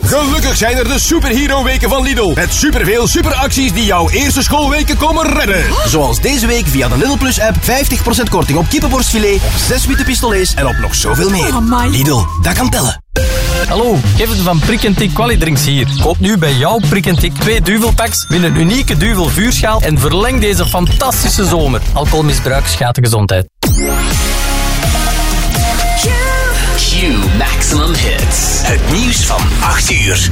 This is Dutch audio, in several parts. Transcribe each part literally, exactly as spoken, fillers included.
Gelukkig zijn er de Superhero Weken van Lidl. Met superveel superacties die jouw eerste schoolweken komen redden. Zoals deze week via de Lidl Plus app vijftig procent korting op kippenborstfilet, op zes witte pistolets en op nog zoveel meer. Oh, Lidl, dat kan tellen. Hallo, Kevin van Prik en Tik Qualidrinks hier. Koop nu bij jouw Prik en Tik twee duvelpacks, win een unieke duvel vuurschaal en verleng deze fantastische zomer. Alcoholmisbruik schaadt de gezondheid. Q Maximum Hits. Het nieuws van acht uur.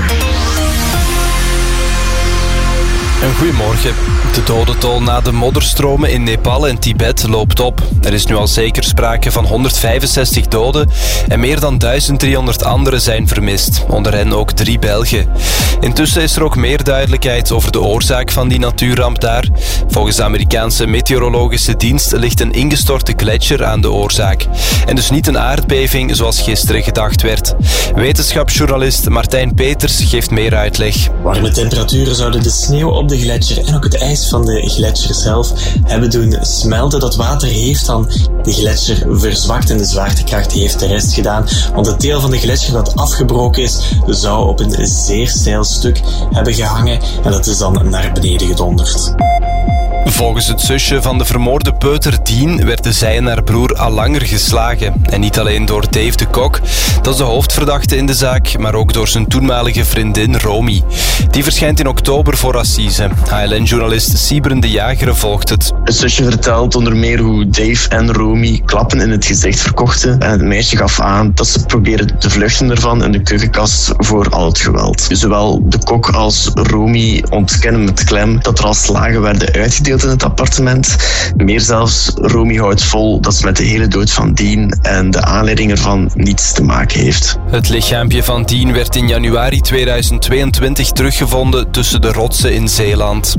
Een goedemorgen. De dodental na de modderstromen in Nepal en Tibet loopt op. Er is nu al zeker sprake van honderdvijfenzestig doden en meer dan duizend driehonderd anderen zijn vermist. Onder hen ook drie Belgen. Intussen is er ook meer duidelijkheid over de oorzaak van die natuurramp daar. Volgens de Amerikaanse meteorologische dienst ligt een ingestorte gletsjer aan de oorzaak. En dus niet een aardbeving zoals gisteren gedacht werd. Wetenschapsjournalist Martijn Peters geeft meer uitleg. Warme temperaturen zouden de sneeuw op de gletsjer en ook het ijs van de gletsjer zelf hebben doen smelten. Dat water heeft dan de gletsjer verzwakt en de zwaartekracht heeft de rest gedaan. Want het deel van de gletsjer dat afgebroken is, zou op een zeer steil stuk hebben gehangen en dat is dan naar beneden gedonderd. Volgens het zusje van de vermoorde peuter Dien werden zij en haar broer al langer geslagen. En niet alleen door Dave de Kok, dat is de hoofdverdachte in de zaak, maar ook door zijn toenmalige vriendin Romy. Die verschijnt in oktober voor assise. H L N-journalist Sybren de Jager volgt het. Het zusje vertelt onder meer hoe Dave en Romy klappen in het gezicht verkochten. En het meisje gaf aan dat ze probeerden te vluchten ervan in de keukenkast voor al het geweld. Zowel de Kok als Romy ontkennen met klem dat er al slagen werden uitgedeeld in het appartement. Meer zelfs, Romy houdt vol dat ze met de hele dood van Dien en de aanleiding ervan niets te maken heeft. Het lichaampje van Dien werd in januari tweeduizend tweeëntwintig teruggevonden tussen de rotsen in Zeeland.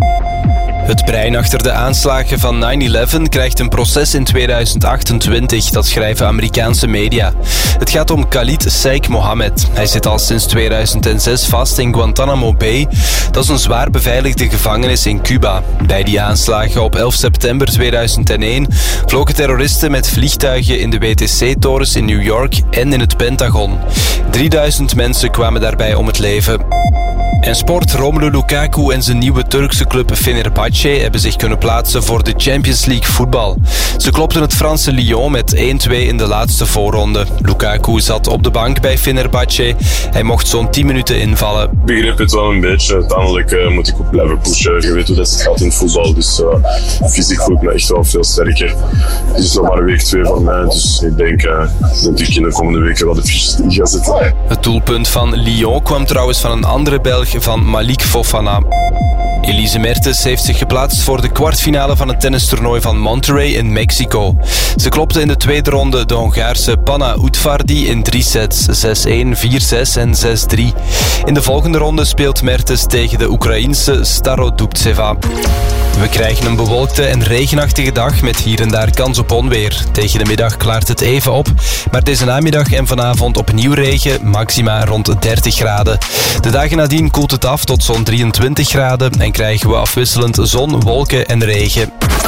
Het brein achter de aanslagen van nine eleven krijgt een proces in tweeduizend achtentwintig, dat schrijven Amerikaanse media. Het gaat om Khalid Sheikh Mohammed. Hij zit al sinds tweeduizend zes vast in Guantanamo Bay. Dat is een zwaar beveiligde gevangenis in Cuba. Bij die aanslagen op elf september tweeduizend één vlogen terroristen met vliegtuigen in de W T C-torens in New York en in het Pentagon. drieduizend mensen kwamen daarbij om het leven. En sport, Romelu Lukaku en zijn nieuwe Turkse club Fenerbahce hebben zich kunnen plaatsen voor de Champions League voetbal. Ze klopten het Franse Lyon met één twee in de laatste voorronde. Lukaku zat op de bank bij Fenerbahce. Hij mocht zo'n tien minuten invallen. Ik begreep het wel een beetje. Uiteindelijk uh, moet ik ook blijven pushen. Je weet hoe dat het gaat in het voetbal. Dus uh, fysiek voel ik me echt wel veel sterker. Het is nog maar week twee van mij. Dus ik denk uh, dat ik in de komende weken wel de fiches in ga zetten. Het doelpunt van Lyon kwam trouwens van een andere Belg, van Malik Fofana. Elise Mertens heeft zich geplaatst voor de kwartfinale van het tennistoernooi van Monterrey in Mexico. Ze klopte in de tweede ronde de Hongaarse Panna Utvardi in drie sets, zes één, vier zes en zes drie. In de volgende ronde speelt Mertens tegen de Oekraïense Starodubtseva. We krijgen een bewolkte en regenachtige dag met hier en daar kans op onweer. Tegen de middag klaart het even op, maar deze namiddag en vanavond opnieuw regen, maxima rond dertig graden. De dagen nadien koelt het af tot zo'n drieëntwintig graden en krijgen we afwisselend zon, wolken en regen.